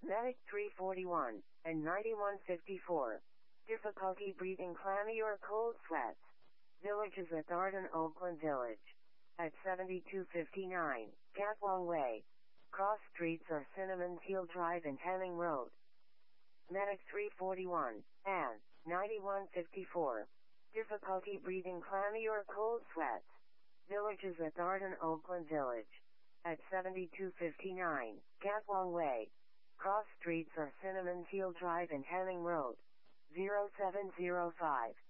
Medic 341 and 9154. Difficulty breathing clammy or cold sweats. Villages at Arden, Oakland Village. At 7259, Catwalk Way. Cross streets are Cinnamon Hill Drive and Henning Road. Medic 341 and 9154. Difficulty breathing clammy or cold sweats. Villages at Arden, Oakland Village. At 7259, Catwalk Way. Cross streets are Cinnamon Hill Drive and Henning Road. 0705.